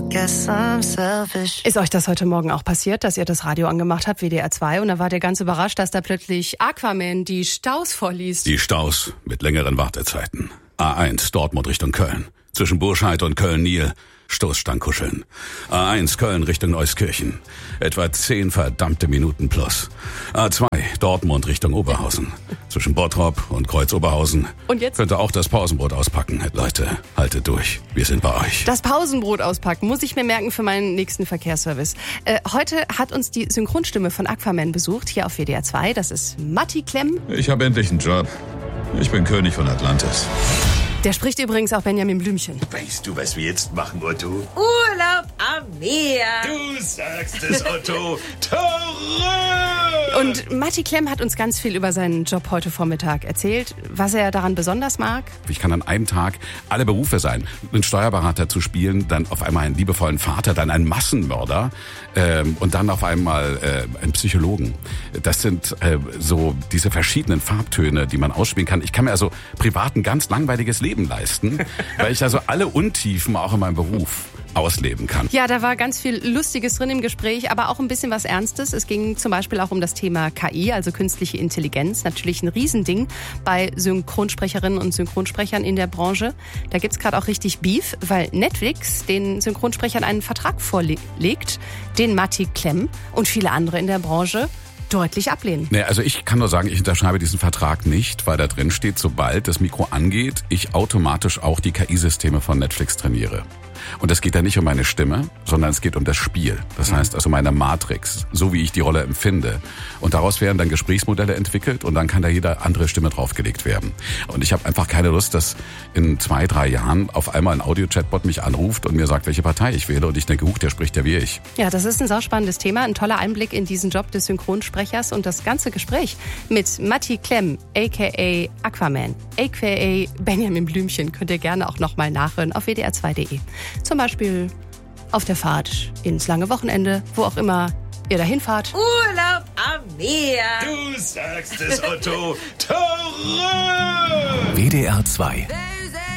Guess I'm selfish. Ist euch das heute Morgen auch passiert, dass ihr das Radio angemacht habt, WDR 2, und da wart ihr ganz überrascht, dass da plötzlich Aquaman die Staus vorliest? Die Staus mit längeren Wartezeiten. A1 Dortmund Richtung Köln. Zwischen Burscheid und Köln-Nil Stoßstangkuscheln. A1 Köln Richtung Euskirchen. Etwa 10 verdammte Minuten plus. A2 Dortmund Richtung Oberhausen. Zwischen Bottrop und Kreuz-Oberhausen. Und jetzt? Könnt ihr auch das Pausenbrot auspacken. Leute, haltet durch. Wir sind bei euch. Das Pausenbrot auspacken muss ich mir merken für meinen nächsten Verkehrsservice. Heute hat uns die Synchronstimme von Aquaman besucht, hier auf WDR 2. Das ist Matti Klemm. Ich habe endlich einen Job. Ich bin König von Atlantis. Der spricht übrigens auch Benjamin Blümchen. Weißt du, was wir jetzt machen, Otto? Urlaub am Meer. Du sagst es, Otto. Zurück! Und Matti Klemm hat uns ganz viel über seinen Job heute Vormittag erzählt, was er daran besonders mag. Ich kann an einem Tag alle Berufe sein. Einen Steuerberater zu spielen, dann auf einmal einen liebevollen Vater, dann einen Massenmörder und dann auf einmal einen Psychologen. Das sind so diese verschiedenen Farbtöne, die man ausspielen kann. Ich kann mir also privat ein ganz langweiliges Leben leisten, weil ich also alle Untiefen auch in meinem Beruf ausleben kann. Ja, da war ganz viel Lustiges drin im Gespräch, aber auch ein bisschen was Ernstes. Es ging zum Beispiel auch um das Thema KI, also künstliche Intelligenz. Natürlich ein Riesending bei Synchronsprecherinnen und Synchronsprechern in der Branche. Da gibt's gerade auch richtig Beef, weil Netflix den Synchronsprechern einen Vertrag vorlegt, den Matti Klemm und viele andere in der Branche deutlich ablehnen. Nee, also ich kann nur sagen, ich unterschreibe diesen Vertrag nicht, weil da drin steht, sobald das Mikro angeht, ich automatisch auch die KI-Systeme von Netflix trainiere. Und es geht da nicht um meine Stimme, sondern es geht um das Spiel. Das heißt also meine Matrix, so wie ich die Rolle empfinde. Und daraus werden dann Gesprächsmodelle entwickelt und dann kann da jede andere Stimme draufgelegt werden. Und ich habe einfach keine Lust, dass in 2-3 Jahren auf einmal ein Audio-Chatbot mich anruft und mir sagt, welche Partei ich wähle. Und ich denke, der spricht ja wie ich. Ja, das ist ein sauspannendes Thema, ein toller Einblick in diesen Job des Synchronsprechers. Und das ganze Gespräch mit Matti Klemm, a.k.a. Aquaman, a.k.a. Benjamin Blümchen, könnt ihr gerne auch nochmal nachhören auf wdr2.de. Zum Beispiel auf der Fahrt ins lange Wochenende, wo auch immer ihr dahin fahrt. Urlaub am Meer. Du sagst es, Otto. Zurück! WDR 2